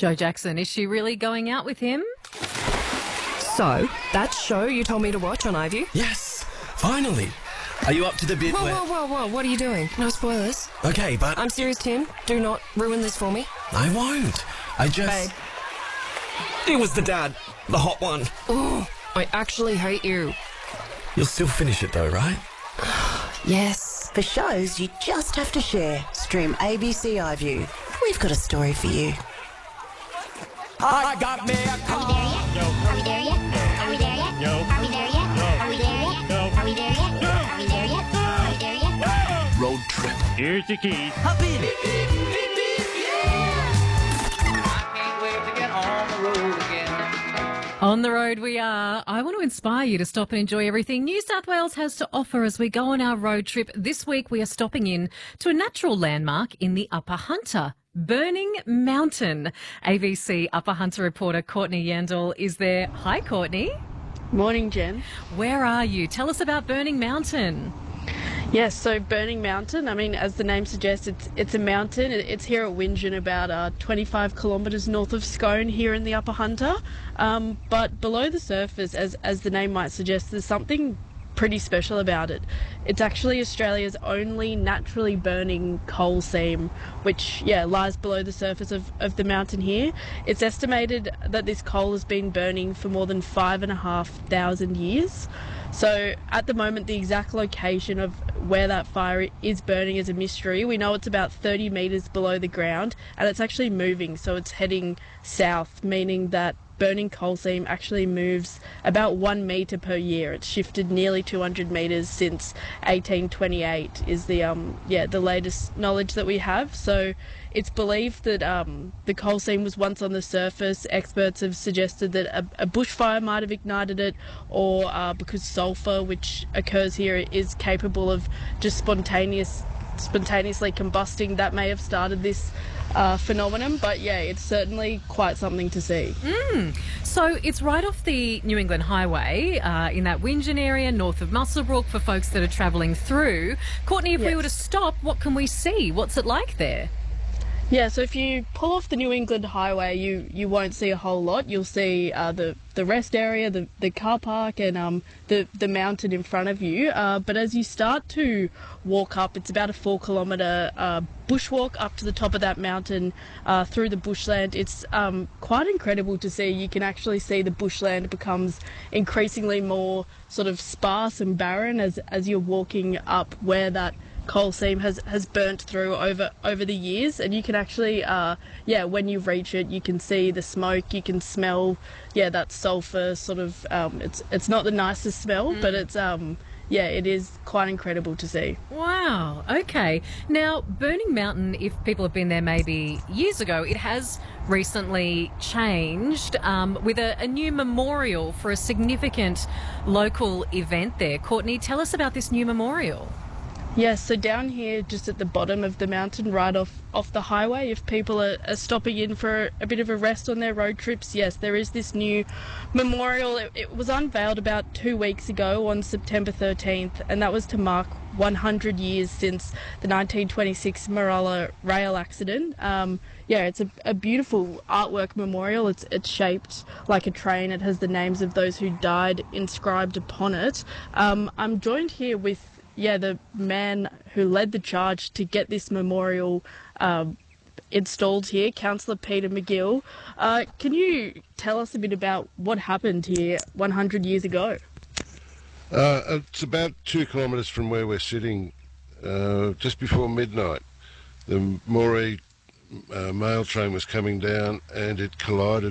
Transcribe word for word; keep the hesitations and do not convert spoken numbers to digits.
Joe Jackson, is she really going out with him? So, that show you told me to watch on iView? Yes, finally. Are you up to the bit Whoa, where... whoa, whoa, whoa, what are you doing? No spoilers. Okay, but... I'm serious, Tim. Do not ruin this for me. I won't. I just... Babe. It was the dad. The hot one. Oh, I actually hate you. You'll still finish it though, right? Yes. For shows you just have to share, stream A B C iView. We've got a story for you. I got me a car. Are we there yet? Are we there yet? No. Are we there yet? Are we there yet? No. Are we there yet? Are we there yet? Are we there yet? Road trip. Here's the keys. Hop in. I can't wait to get on the road again. On the road we are. I want to inspire you to stop and enjoy everything New South Wales has to offer as we go on our road trip. This week we are stopping in to a natural landmark in the Upper Hunter, Burning Mountain. A B C Upper Hunter reporter Courtney Yandel is there. Hi, Courtney. Morning, Jen. Where are you? Tell us about Burning Mountain. Yes, so Burning Mountain, I mean, as the name suggests, it's it's a mountain. It- It's here at Wingen, about uh, twenty-five kilometres north of Scone here in the Upper Hunter. Um, but below the surface, as, as the name might suggest, there's something pretty special about it. It's actually Australia's only naturally burning coal seam, which, yeah, lies below the surface of, of the mountain here. It's estimated that this coal has been burning for more than five and a half thousand years. So at the moment, the exact location of where that fire is burning is a mystery. We know it's about thirty metres below the ground, and it's actually moving, so it's heading south, meaning that burning coal seam actually moves about one metre per year. It's shifted nearly two hundred metres since eighteen twenty-eight is the um yeah the latest knowledge that we have. So it's believed that um, the coal seam was once on the surface. Experts have suggested that a, a bushfire might have ignited it, or uh, because sulphur, which occurs here, is capable of just spontaneous spontaneously combusting, that may have started this uh, phenomenon. But yeah, it's certainly quite something to see. Mm. So it's right off the New England Highway uh, in that Wingen area north of Muswellbrook for folks that are travelling through. Courtney, if we Yes. were to stop, what can we see? What's it like there? Yeah, so if you pull off the New England Highway, you, you won't see a whole lot. You'll see uh, the the rest area, the the car park, and um the the mountain in front of you. Uh, but as you start to walk up, it's about a four kilometre uh, bushwalk up to the top of that mountain uh, through the bushland. It's um quite incredible to see. You can actually see the bushland becomes increasingly more sort of sparse and barren as as you're walking up where that coal seam has has burnt through over over the years. And you can actually uh yeah when you reach it, you can see the smoke, you can smell yeah that sulphur sort of um it's it's not the nicest smell, but it's um yeah it is quite incredible to see. Wow. Okay. Now, Burning Mountain, if people have been there maybe years ago, it has recently changed um, with a, a new memorial for a significant local event there. Courtney, tell us about this new memorial. Yes, so down here, just at the bottom of the mountain, right off, off the highway, if people are, are stopping in for a bit of a rest on their road trips, yes, there is this new memorial. It, it was unveiled about two weeks ago on September thirteenth, and that was to mark one hundred years since the nineteen twenty-six Maralla rail accident. Um, yeah, it's a, a beautiful artwork memorial. It's, it's shaped like a train. It has the names of those who died inscribed upon it. Um, I'm joined here with yeah, the man who led the charge to get this memorial um, installed here, Councillor Peter McGill. Uh, can you tell us a bit about what happened here one hundred years ago? Uh, it's about two kilometres from where we're sitting. Uh, just before midnight, the Moree uh, mail train was coming down and it collided